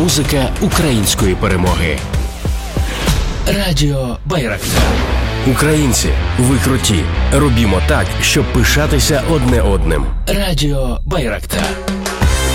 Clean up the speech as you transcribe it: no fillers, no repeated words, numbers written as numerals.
музика української перемоги. Радіо Байрактар. Українці, ви круті. Робімо так, щоб пишатися одне одним. Радіо Байрактар.